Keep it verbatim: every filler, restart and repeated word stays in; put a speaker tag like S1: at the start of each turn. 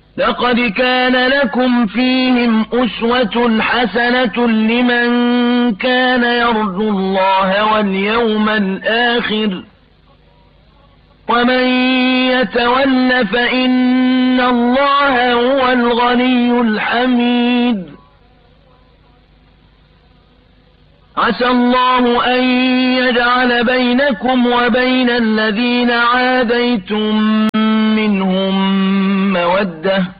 S1: لقد كان لكم فيهم أسوة حسنة لمن كان يرجو الله واليوم الآخر ومن يتول فإن الله هو الغني الحميد عسى الله أن يجعل بينكم وبين الذين عاديتم منهم مودة